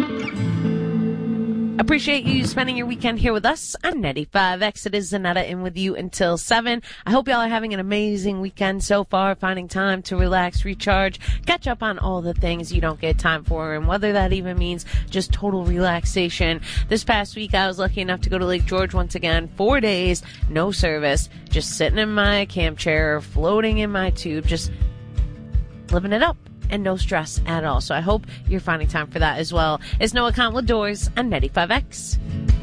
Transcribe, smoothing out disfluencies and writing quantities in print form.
Appreciate you spending your weekend here with us on 95X. It is Zanetta in with you until 7. I hope y'all are having an amazing weekend so far, finding time to relax, recharge, catch up on all the things you don't get time for, and whether that even means just total relaxation. This past week, I was lucky enough to go to Lake George once again, 4 days, no service, just sitting in my camp chair, floating in my tube, just living it up. And no stress at all. So I hope you're finding time for that as well. It's Noah Conlon Doors on 95X.